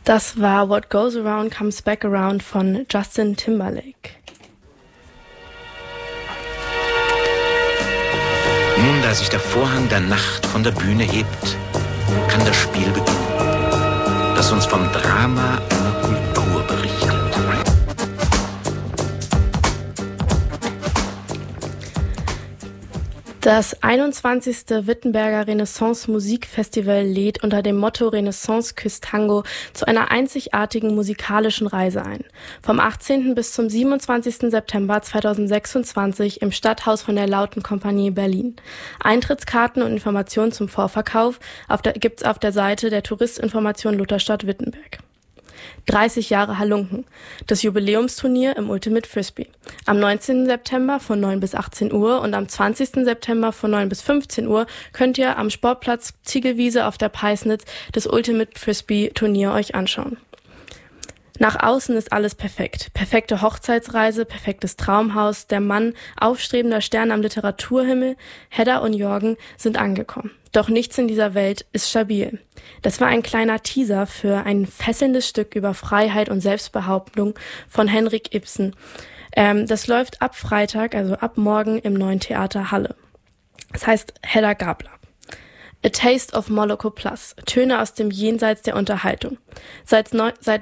Das war What Goes Around Comes Back Around von Justin Timberlake. Nun, da sich der Vorhang der Nacht von der Bühne hebt, kann das Spiel beginnen, das uns vom Drama einer Kultur berichtet. Das 21. Wittenberger Renaissance-Musikfestival lädt unter dem Motto Renaissance küsst Tango zu einer einzigartigen musikalischen Reise ein. Vom 18. bis zum 27. September 2026 im Stadthaus von der Lauten Kompanie Berlin. Eintrittskarten und Informationen zum Vorverkauf gibt's auf der Seite der Touristinformation Lutherstadt Wittenberg. 30 Jahre Halunken. Das Jubiläumsturnier im Ultimate Frisbee. Am 19. September von 9 bis 18 Uhr und am 20. September von 9 bis 15 Uhr könnt ihr am Sportplatz Ziegelwiese auf der Peisnitz das Ultimate Frisbee Turnier euch anschauen. Nach außen ist alles perfekt. Perfekte Hochzeitsreise, perfektes Traumhaus, der Mann, aufstrebender Stern am Literaturhimmel, Hedda und Jorgen sind angekommen. Doch nichts in dieser Welt ist stabil. Das war ein kleiner Teaser für ein fesselndes Stück über Freiheit und Selbstbehauptung von Henrik Ibsen. Das läuft ab Freitag, also ab morgen im Neuen Theater Halle. Das heißt Hedda Gabler. A Taste of Moloko Plus. Töne aus dem Jenseits der Unterhaltung. Seit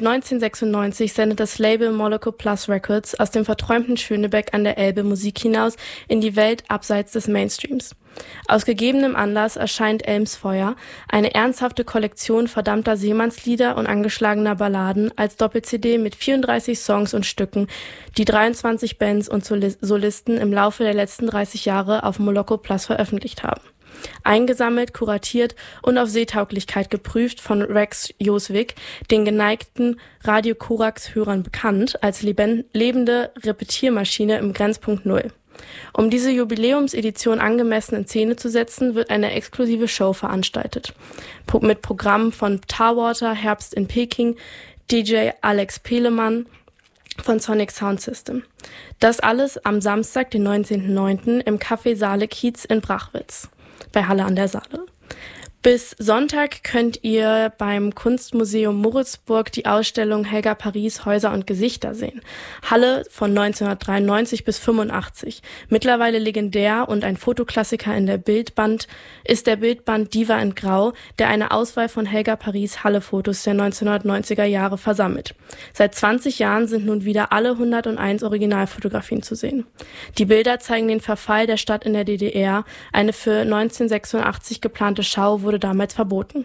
1996 sendet das Label Moloko Plus Records aus dem verträumten Schönebeck an der Elbe Musik hinaus in die Welt abseits des Mainstreams. Aus gegebenem Anlass erscheint Elmsfeuer, eine ernsthafte Kollektion verdammter Seemannslieder und angeschlagener Balladen als Doppel-CD mit 34 Songs und Stücken, die 23 Bands und Solisten im Laufe der letzten 30 Jahre auf Moloko Plus veröffentlicht haben. Eingesammelt, kuratiert und auf Seetauglichkeit geprüft von Rex Joswick, den geneigten Radio Korax-Hörern bekannt als lebende Repetiermaschine im Grenzpunkt Null. Um diese Jubiläumsedition angemessen in Szene zu setzen, wird eine exklusive Show veranstaltet. Mit Programmen von Tarwater, Herbst in Peking, DJ Alex Pelemann von Sonic Sound System. Das alles am Samstag, den 19.09. im Café Saale Kiez in Brachwitz bei Halle an der Saale. Bis Sonntag könnt ihr beim Kunstmuseum Moritzburg die Ausstellung Helga Paris Häuser und Gesichter sehen. Halle von 1993 bis 85. Mittlerweile legendär und ein Fotoklassiker in der Bildband ist der Bildband Diva in Grau, der eine Auswahl von Helga Paris Halle-Fotos der 1990er Jahre versammelt. Seit 20 Jahren sind nun wieder alle 101 Originalfotografien zu sehen. Die Bilder zeigen den Verfall der Stadt in der DDR. Eine für 1986 geplante Schau wurde damals verboten.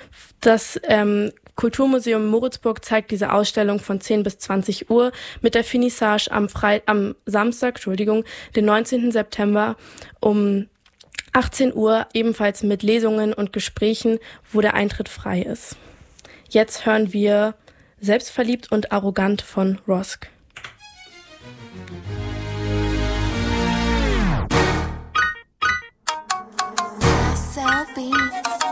Das Kulturmuseum Moritzburg zeigt diese Ausstellung von 10 bis 20 Uhr mit der Finissage am Samstag, den 19. September um 18 Uhr, ebenfalls mit Lesungen und Gesprächen, wo der Eintritt frei ist. Jetzt hören wir Selbstverliebt und arrogant von Rosk.